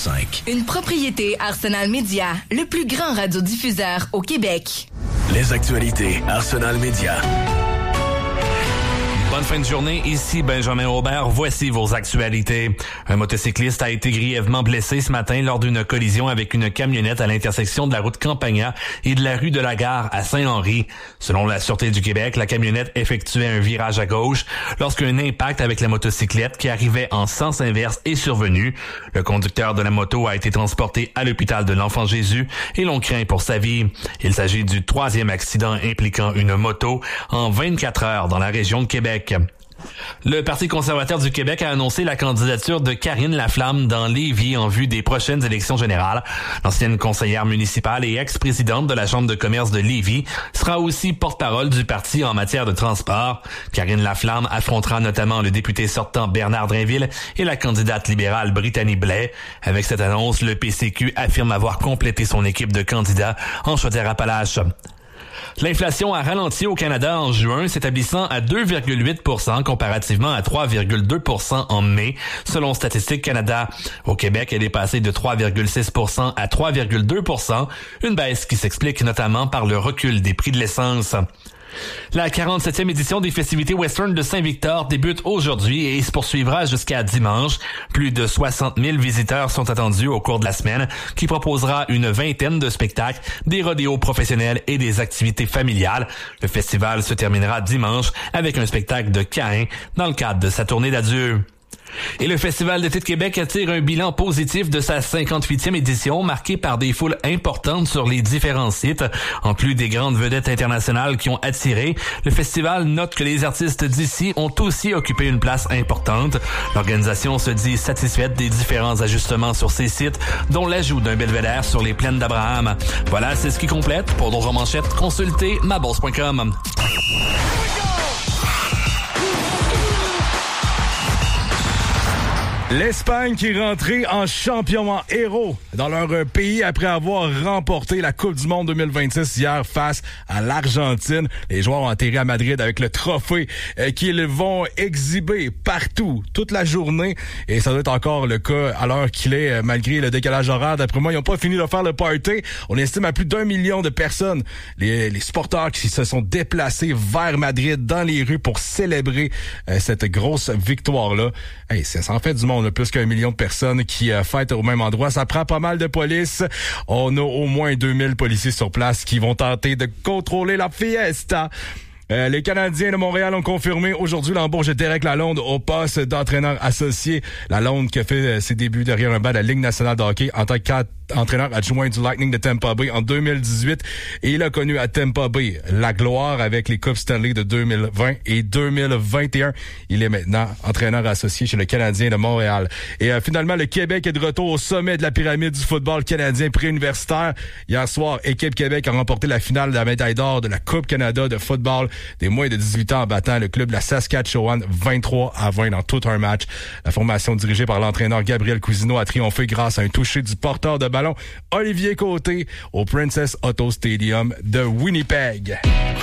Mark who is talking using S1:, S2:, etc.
S1: 101.5.
S2: Une propriété Arsenal Média, le plus grand radiodiffuseur au Québec.
S1: Les actualités Arsenal Média.
S3: Bonne fin de journée, ici Benjamin Aubert. Voici vos actualités. Un motocycliste a été grièvement blessé ce matin lors d'une collision avec une camionnette à l'intersection de la route Campagna et de la rue de la Gare à Saint-Henri. Selon la Sûreté du Québec, la camionnette effectuait un virage à gauche lorsqu'un impact avec la motocyclette qui arrivait en sens inverse est survenu. Le conducteur de la moto a été transporté à l'hôpital de l'Enfant-Jésus et l'on craint pour sa vie. Il s'agit du 3e accident impliquant une moto en 24 heures dans la région de Québec. Le Parti conservateur du Québec a annoncé la candidature de Karine Laflamme dans Lévis en vue des prochaines élections générales. L'ancienne conseillère municipale et ex-présidente de la Chambre de commerce de Lévis sera aussi porte-parole du parti en matière de transport. Karine Laflamme affrontera notamment le député sortant Bernard Drainville et la candidate libérale Brittany Blais. Avec cette annonce, le PCQ affirme avoir complété son équipe de candidats en Chaudière-Appalaches. L'inflation a ralenti au Canada en juin, s'établissant à 2,8% comparativement à 3,2% en mai, selon Statistique Canada. Au Québec, elle est passée de 3,6% à 3,2%, une baisse qui s'explique notamment par le recul des prix de l'essence. La 47e édition des festivités western de Saint-Victor débute aujourd'hui et se poursuivra jusqu'à dimanche. Plus de 60 000 visiteurs sont attendus au cours de la semaine, qui proposera une vingtaine de spectacles, des rodéos professionnels et des activités familiales. Le festival se terminera dimanche avec un spectacle de Caïn dans le cadre de sa tournée d'adieu. Et le Festival d'été de Québec attire un bilan positif de sa 58e édition, marqué par des foules importantes sur les différents sites. En plus des grandes vedettes internationales qui ont attiré, le festival note que les artistes d'ici ont aussi occupé une place importante. L'organisation se dit satisfaite des différents ajustements sur ces sites, dont l'ajout d'un belvédère sur les plaines d'Abraham. Voilà, c'est ce qui complète. Pour d'autres manchettes, consultez mabourse.com.
S4: L'Espagne qui est rentrée en champion, en héros dans leur pays après avoir remporté la Coupe du Monde 2026 hier face à l'Argentine. Les joueurs ont atterri à Madrid avec le trophée qu'ils vont exhiber partout, toute la journée. Et ça doit être encore le cas à l'heure qu'il est, malgré le décalage horaire. D'après moi, ils n'ont pas fini de faire le party. On estime à plus d'1 million de personnes, les supporters qui se sont déplacés vers Madrid dans les rues pour célébrer cette grosse victoire-là. Hey, ça en fait du monde. On a plus qu'1 million de personnes qui fêtent au même endroit. Ça prend pas mal de police. On a au moins 2000 policiers sur place qui vont tenter de contrôler la fiesta. Les Canadiens de Montréal ont confirmé aujourd'hui l'embauche de Derek Lalonde au poste d'entraîneur associé. Lalonde qui a fait ses débuts derrière un banc de la Ligue nationale de hockey en tant qu'entraîneur adjoint du Lightning de Tampa Bay en 2018. Et il a connu à Tampa Bay la gloire avec les Coupes Stanley de 2020 et 2021. Il est maintenant entraîneur associé chez le Canadien de Montréal. Et finalement, le Québec est de retour au sommet de la pyramide du football canadien préuniversitaire. Hier soir, Équipe Québec a remporté la finale de la médaille d'or de la Coupe Canada de football des moins de 18 ans en battant le club de la Saskatchewan 23-20 dans tout un match. La formation dirigée par l'entraîneur Gabriel Cousineau a triomphé grâce à un toucher du porteur de ballon Olivier Côté au Princess Auto Stadium de Winnipeg.